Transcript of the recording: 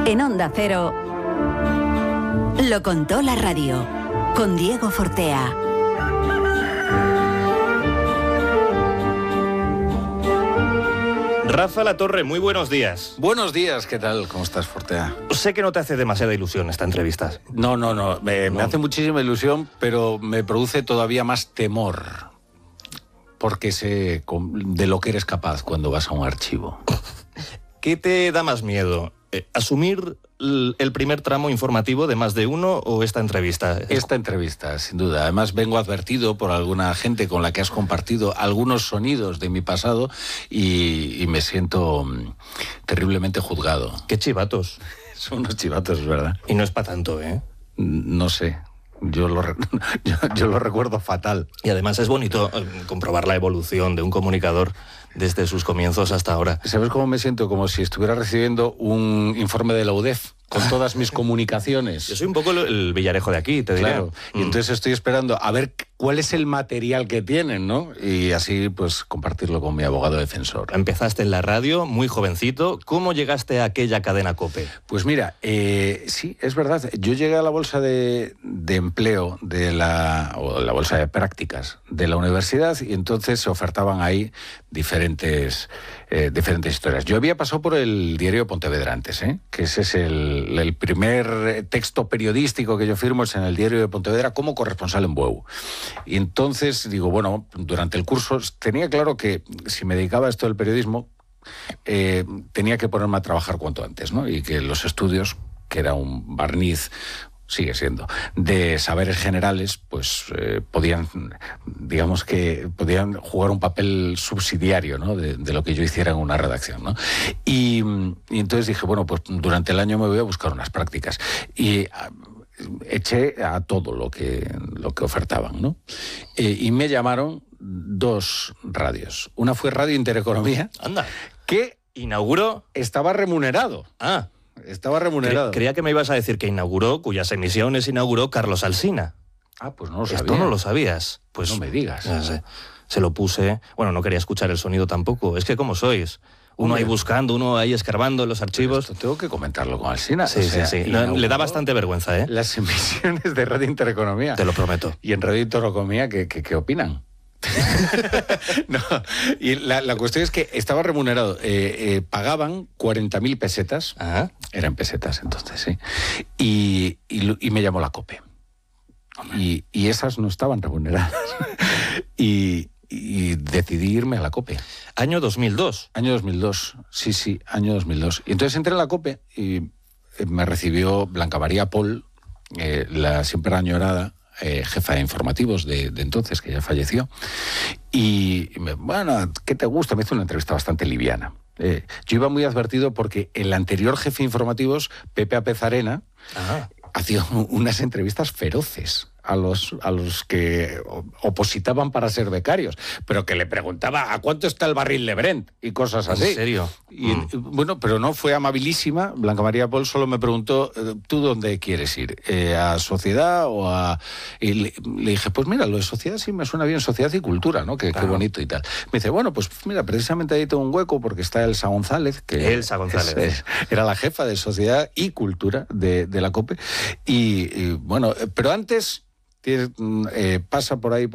En Onda Cero, lo contó la radio, con Diego Fortea. Rafa Latorre, muy buenos días. Buenos días, ¿qué tal? ¿Cómo estás, Fortea? Sé que no te hace demasiada ilusión esta entrevista. No. Me hace muchísima ilusión, pero me produce todavía más temor. Porque sé de lo que eres capaz cuando vas a un archivo. ¿Qué te da más miedo? ¿Asumir el primer tramo informativo de Más de Uno o esta entrevista? Esta entrevista, sin duda. Además, vengo advertido por alguna gente con la que has compartido algunos sonidos de mi pasado y me siento terriblemente juzgado. ¡Qué chivatos! Son unos chivatos, ¿verdad? Y no es para tanto, ¿eh? No sé. Yo lo recuerdo fatal. Y además es bonito comprobar la evolución de un comunicador desde sus comienzos hasta ahora. ¿Sabes cómo me siento? Como si estuviera recibiendo un informe de la UDEF con todas mis comunicaciones. Yo soy un poco el Villarejo de aquí, te diré. Claro. Y entonces estoy esperando a ver cuál es el material que tienen, ¿no? Y así, pues, compartirlo con mi abogado defensor. Empezaste en la radio, muy jovencito. ¿Cómo llegaste a aquella cadena COPE? Pues mira, sí, es verdad. Yo llegué a la bolsa de empleo o la bolsa de prácticas de la universidad y entonces se ofertaban ahí diferentes historias. Yo había pasado por el diario Pontevedra antes, que ese es el primer texto periodístico que yo firmo, es en el diario de Pontevedra como corresponsal en Bueu. Y entonces digo, bueno, durante el curso tenía claro que si me dedicaba a esto del periodismo, tenía que ponerme a trabajar cuanto antes, ¿no? Y que los estudios, que era un barniz, sigue siendo, de saberes generales, pues podían jugar un papel subsidiario, ¿no? de lo que yo hiciera en una redacción, ¿no? Y entonces dije, bueno, pues durante el año me voy a buscar unas prácticas. Y eché a todo lo que ofertaban, ¿no? Y me llamaron dos radios. Una fue Radio Intereconomía. Anda. Que inauguró. Estaba remunerado. Ah. Estaba remunerado. Creía que me ibas a decir que inauguró, cuyas emisiones inauguró Carlos Alsina. Ah, pues no lo sabía. Esto no lo sabías. Pues no me digas. Se lo puse. Bueno, no quería escuchar el sonido tampoco. Es que ¿cómo sois? Uno ahí buscando, uno ahí escarbando en los archivos. Esto tengo que comentarlo con Alsina. Sí. Le da bastante vergüenza, ¿eh? Las emisiones de Radio Intereconomía. Te lo prometo. Y en Radio Intereconomía, ¿qué opinan? No, y la cuestión es que estaba remunerado. Pagaban 40.000 pesetas. Ajá. Eran pesetas entonces, sí. Y me llamó la COPE. Y esas no estaban remuneradas. y decidí irme a la COPE. ¿Año 2002? Año 2002, sí, año 2002. Y entonces entré a la COPE y me recibió Blanca María Pol, la siempre añorada jefa de informativos de entonces, que ya falleció. Y bueno, ¿qué te gusta? Me hizo una entrevista bastante liviana. Yo iba muy advertido porque el anterior jefe de informativos, Pepe Apezarena, hacía unas entrevistas feroces a los que opositaban para ser becarios, pero que le preguntaba ¿a cuánto está el barril de Brent? Y cosas así. ¿En serio? Y, bueno, pero no fue amabilísima. Blanca María Pol solo me preguntó ¿tú dónde quieres ir? ¿A sociedad o a...? Y le dije, pues mira, lo de sociedad sí me suena bien, sociedad y cultura, ¿no? Qué bonito y tal. Me dice, bueno, pues mira, precisamente ahí tengo un hueco porque está Elsa González, que Elsa González era la jefa de sociedad y cultura de la COPE. Y bueno, pero antes pasa por ahí